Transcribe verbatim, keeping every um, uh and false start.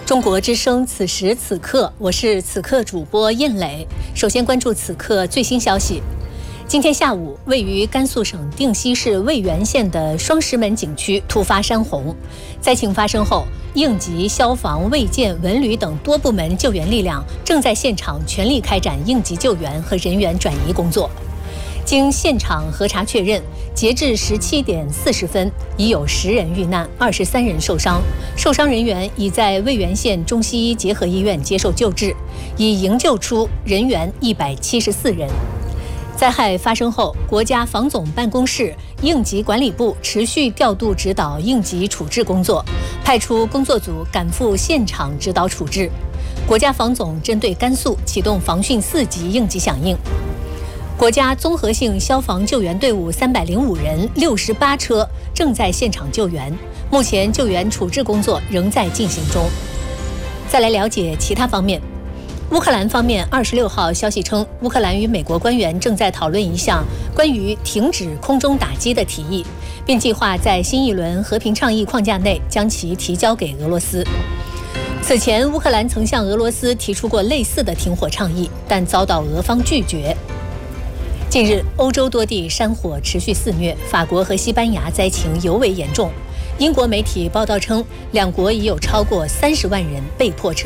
中国之声，此时此刻，我是此刻主播燕磊。首先关注此刻最新消息。今天下午，位于甘肃省定西市渭源县的双石门景区突发山洪，灾情发生后，应急、消防、卫健、文旅等多部门救援力量正在现场全力开展应急救援和人员转移工作。经现场核查确认，截至十七点四十分，已有十人遇难，二十三人受伤，受伤人员已在渭源县中西医结合医院接受救治，已营救出人员一百七十四人。灾害发生后，国家防总办公室、应急管理部持续调度指导应急处置工作，派出工作组赶赴现场指导处置。国家防总针对甘肃启动防汛四级应急响应。国家综合性消防救援队伍三百零五人、六十八车正在现场救援，目前救援处置工作仍在进行中。再来了解其他方面。乌克兰方面二十六号消息称，乌克兰与美国官员正在讨论一项关于停止空中打击的提议，并计划在新一轮和平倡议框架内将其提交给俄罗斯。此前，乌克兰曾向俄罗斯提出过类似的停火倡议，但遭到俄方拒绝。近日，欧洲多地山火持续肆虐，法国和西班牙灾情尤为严重。英国媒体报道称，两国已有超过三十万人被迫撤